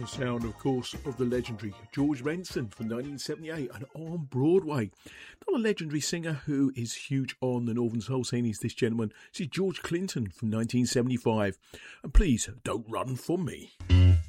the sound, of course, of the legendary George Benson from 1978 and on Broadway. Not a legendary singer who is huge on the Northern Soul scene is this gentleman. This is George Clinton from 1975. And please, don't run from me.